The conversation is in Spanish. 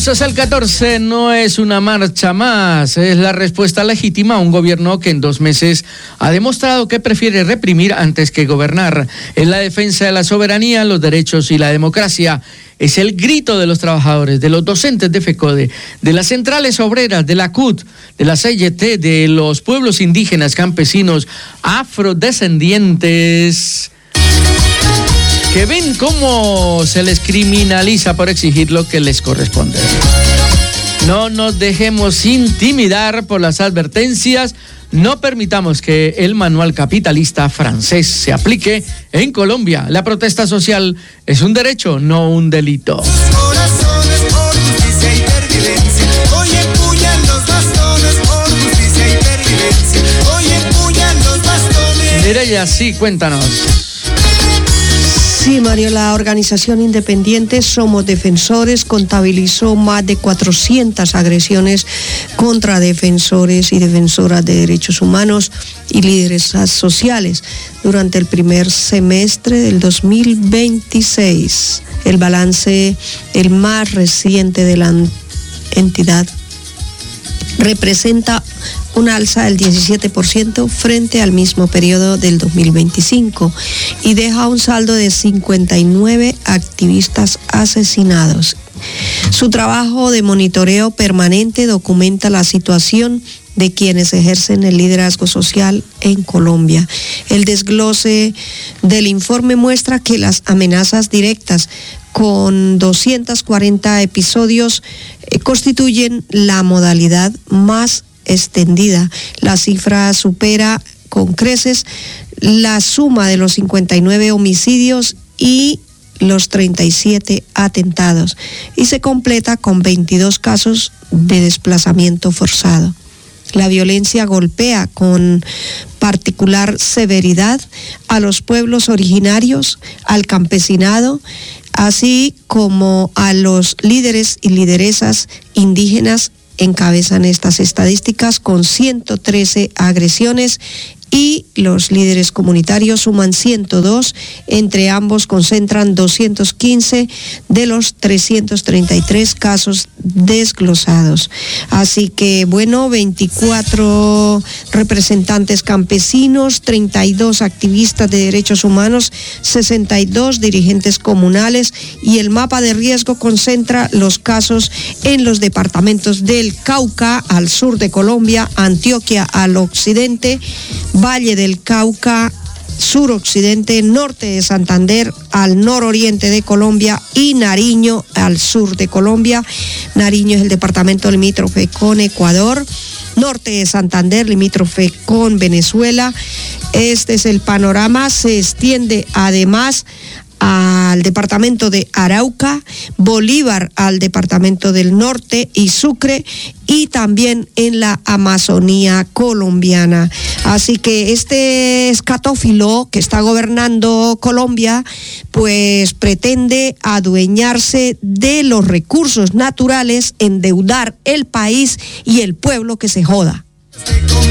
Entonces el 14 no es una marcha más, es la respuesta legítima a un gobierno que en 2 meses ha demostrado que prefiere reprimir antes que gobernar. Es la defensa de la soberanía, los derechos y la democracia. Es el grito de los trabajadores, de los docentes de FECODE, de las centrales obreras, de la CUT, de la CGT, de los pueblos indígenas, campesinos, afrodescendientes, que ven cómo se les criminaliza por exigir lo que les corresponde. No nos dejemos intimidar por las advertencias. No permitamos que el manual capitalista francés se aplique en Colombia. La protesta social es un derecho, no un delito. Mireya, sí, cuéntanos. Sí, Mario, la organización independiente Somos Defensores contabilizó más de 400 agresiones contra defensores y defensoras de derechos humanos y líderes sociales durante el primer semestre del 2026. El balance, el más reciente de la entidad, representa un alza del 17% frente al mismo periodo del 2025 y deja un saldo de 59 activistas asesinados. Su trabajo de monitoreo permanente documenta la situación de quienes ejercen el liderazgo social en Colombia. El desglose del informe muestra que las amenazas directas, con 240 episodios, constituyen la modalidad más extendida. La cifra supera con creces la suma de los 59 homicidios y los 37 atentados y se completa con 22 casos de desplazamiento forzado. La violencia golpea con particular severidad a los pueblos originarios, al campesinado, así como a los líderes y lideresas indígenas. Encabezan estas estadísticas con 113 agresiones y los líderes comunitarios suman 102, entre ambos concentran 215 de los 333 casos desglosados. Así que, bueno, 24 representantes campesinos, 32 activistas de derechos humanos, 62 dirigentes comunales y el mapa de riesgo concentra los casos en los departamentos del Cauca, al sur de Colombia, Antioquia al occidente, Valle del Cauca, suroccidente, norte de Santander, al nororiente de Colombia y Nariño al sur de Colombia. Nariño es el departamento limítrofe con Ecuador, norte de Santander limítrofe con Venezuela. Este es el panorama. Se extiende además al departamento de Arauca, Bolívar al departamento del norte y Sucre, y también en la Amazonía colombiana. Así que este escatófilo que está gobernando Colombia, pues pretende adueñarse de los recursos naturales, endeudar el país y el pueblo que se joda.